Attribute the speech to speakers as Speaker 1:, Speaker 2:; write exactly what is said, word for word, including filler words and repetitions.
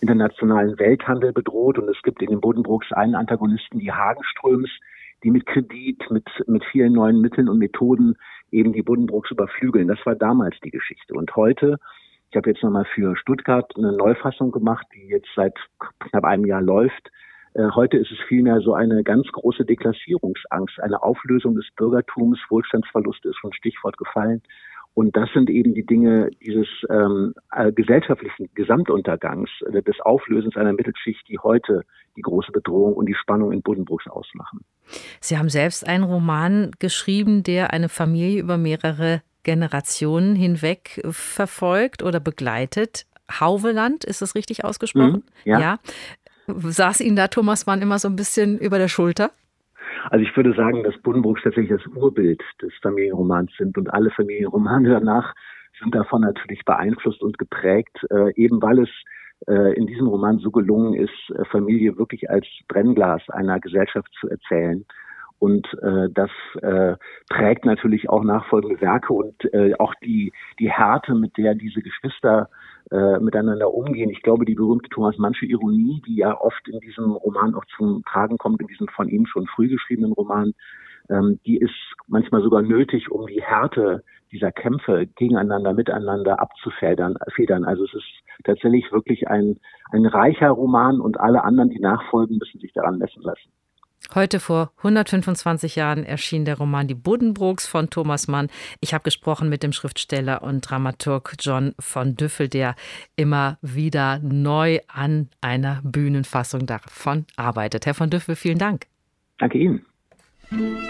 Speaker 1: internationalen Welthandel bedroht. Und es gibt in den Buddenbrooks einen Antagonisten, die Hagenströms, die mit Kredit, mit, mit vielen neuen Mitteln und Methoden eben die Buddenbrooks überflügeln. Das war damals die Geschichte. Und heute, ich habe jetzt nochmal für Stuttgart eine Neufassung gemacht, die jetzt seit knapp einem Jahr läuft. Äh, heute ist es vielmehr so eine ganz große Deklassierungsangst, eine Auflösung des Bürgertums, Wohlstandsverlust ist schon Stichwort gefallen. Und das sind eben die Dinge dieses ähm, äh, gesellschaftlichen Gesamtuntergangs, äh, des Auflösens einer Mittelschicht, die heute die große Bedrohung und die Spannung in Buddenbrooks ausmachen.
Speaker 2: Sie haben selbst einen Roman geschrieben, der eine Familie über mehrere Generationen hinweg verfolgt oder begleitet. Hauveland, ist das richtig ausgesprochen?
Speaker 1: Mhm, ja.
Speaker 2: ja. Saß Ihnen da Thomas Mann immer so ein bisschen über der Schulter?
Speaker 1: Also ich würde sagen, dass Buddenbrooks tatsächlich das Urbild des Familienromans sind und alle Familienromane danach sind davon natürlich beeinflusst und geprägt, äh, eben weil es äh, in diesem Roman so gelungen ist, äh, Familie wirklich als Brennglas einer Gesellschaft zu erzählen. Und äh, das äh, prägt natürlich auch nachfolgende Werke und äh, auch die die Härte, mit der diese Geschwister äh, miteinander umgehen. Ich glaube, die berühmte Thomas Mannsche Ironie, die ja oft in diesem Roman auch zum Tragen kommt, in diesem von ihm schon früh geschriebenen Roman, ähm, die ist manchmal sogar nötig, um die Härte dieser Kämpfe gegeneinander, miteinander abzufedern. Federn. Also es ist tatsächlich wirklich ein ein reicher Roman und alle anderen, die nachfolgen, müssen sich daran messen lassen.
Speaker 2: Heute vor hundertfünfundzwanzig Jahren erschien der Roman Die Buddenbrooks von Thomas Mann. Ich habe gesprochen mit dem Schriftsteller und Dramaturg John von Düffel, der immer wieder neu an einer Bühnenfassung davon arbeitet. Herr von Düffel, vielen Dank.
Speaker 1: Danke Ihnen.